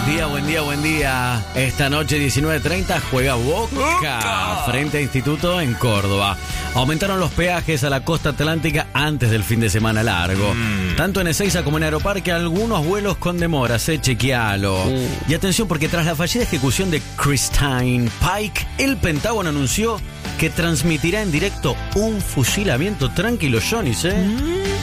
buen día. Esta noche 19:30 juega Boca frente a Instituto en Córdoba. Aumentaron los peajes a la costa atlántica antes del fin de semana largo. Tanto en Ezeiza como en Aeroparque, algunos vuelos con demoras, chequealo. Y atención, porque tras la fallida ejecución de Christine Pike, el Pentágono anunció que transmitirá en directo un fusilamiento. Tranquilo, Johnny,